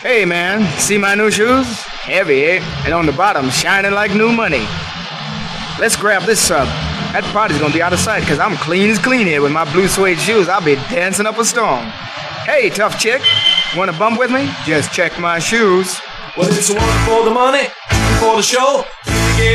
Hey, man, see my new shoes? Heavy, eh? And on the bottom, shining like new money. Let's grab this sub. That party's gonna be out of sight, cause I'm clean as clean here with my blue suede shoes. I'll be dancing up a storm. Hey, tough chick, wanna bump with me? Just check my shoes. Well, it's one for the money, for the show.